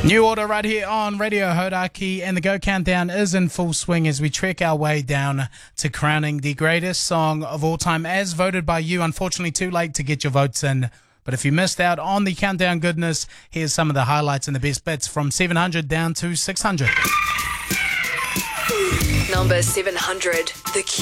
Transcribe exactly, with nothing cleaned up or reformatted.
New Order right here on Radio Hodaki, and the Go Countdown is in full swing as we trek our way down to crowning the greatest song of all time as voted by you. Unfortunately, too late to get your votes in. But if you missed out on the countdown goodness, here's some of the highlights and the best bits from seven hundred down to six hundred. Number seven hundred, The Cure.